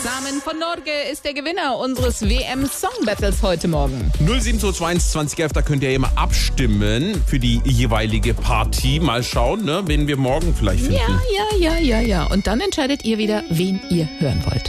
Samen von Norge ist der Gewinner unseres WM-Song-Battles heute Morgen. 07221 da könnt ihr ja immer abstimmen für die jeweilige Partie. Mal schauen, ne, wen wir morgen vielleicht finden. Ja. Und dann entscheidet ihr wieder, wen ihr hören wollt.